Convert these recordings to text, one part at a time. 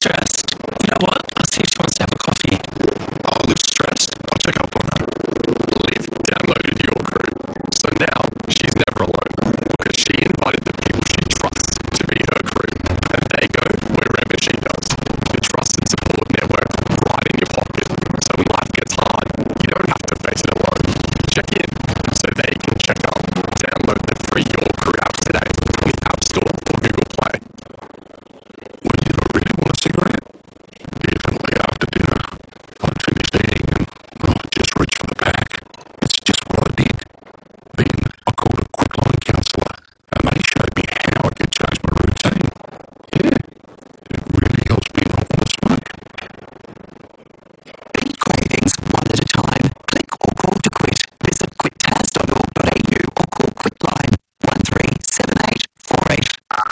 stressed. You know what? I'll see if she wants to have a coffee. Oh, Liv's stressed. I'll check up on her. Liv downloaded your group, so now she's never alone because she invited the people she trusts to be her group, and they go wherever she does. The trusted support network right in your pocket. So when life gets hard, you don't have to face it alone. Check in so they can check up. Download the free Your Crew app today on the App Store or Google Play. Well, you don't really want a cigarette? Definitely after dinner. I'd finished eating and just reached for the pack. It's just what I did. Then I called a Quickline counsellor and they showed me how I could change my routine. Yeah, it really helps me not want to smoke. Beat cravings one at a time. Click or call to quit. Visit quittaz.org.au or call Quickline 137848.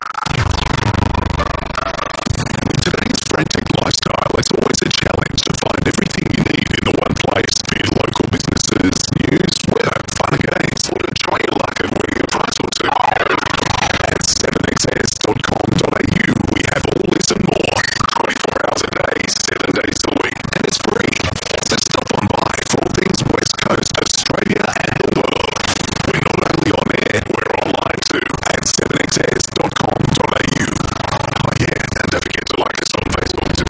In today's frantic lifestyle, it's always a challenge to find everything you need in the one place. Be it local businesses, news, weather, fun and games, or to try your luck at winning a prize or two. At 7xs.com.au, we have all this and more. 24 hours a day, 7 days a week, and it's free. So stop on by for all things West Coast, Australia, and the world. We're not only on air, we're online too at 7xs.com.au. Oh yeah, and don't forget to like us on Facebook.